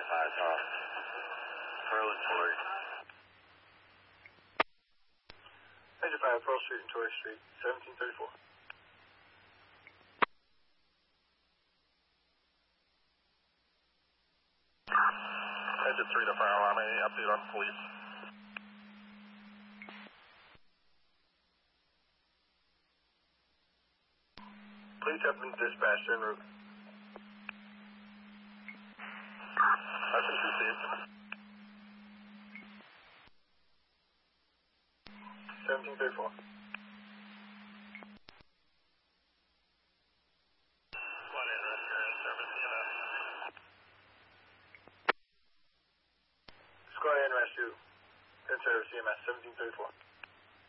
Pearl and Torrey. Major 5, Pearl Street and Torrey Street, 1734. Major 3 to fire alarm, any update on police? Police have been dispatched en route. Message received. 1734. Squad in rescue and service EMS. Squad and rescue and service EMS, 1734.